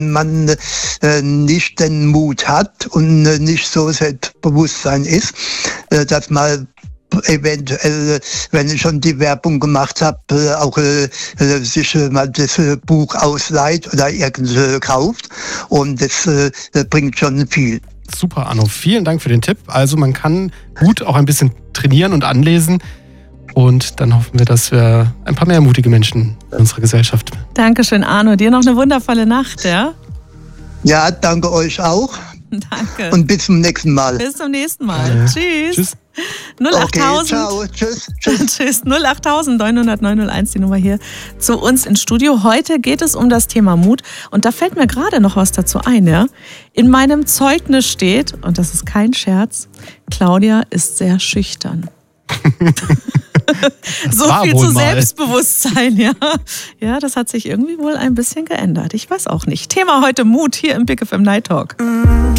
man nicht den Mut hat und nicht so Selbstbewusstsein ist, dass man eventuell, wenn ich schon die Werbung gemacht habe, auch sich mal das Buch ausleiht oder irgendwie kauft. Und das bringt schon viel. Super, Arno. Vielen Dank für den Tipp. Also man kann gut auch ein bisschen trainieren und anlesen. Und dann hoffen wir, dass wir ein paar mehr mutige Menschen in unserer Gesellschaft. Dankeschön, Arno. Dir noch eine wundervolle Nacht, ja? Ja, danke euch auch. Danke. Und bis zum nächsten Mal. Bis zum nächsten Mal. Tschüss. Tschüss. 08000. Okay, ciao. Tschüss. Tschüss. 08000 900 901, die Nummer hier zu uns ins Studio. Heute geht es um das Thema Mut. Und da fällt mir gerade noch was dazu ein, ja? In meinem Zeugnis steht, und das ist kein Scherz, Claudia ist sehr schüchtern. So viel zu Selbstbewusstsein, ja. Ja, das hat sich irgendwie wohl ein bisschen geändert. Ich weiß auch nicht. Thema heute Mut hier im Big FM Night Talk.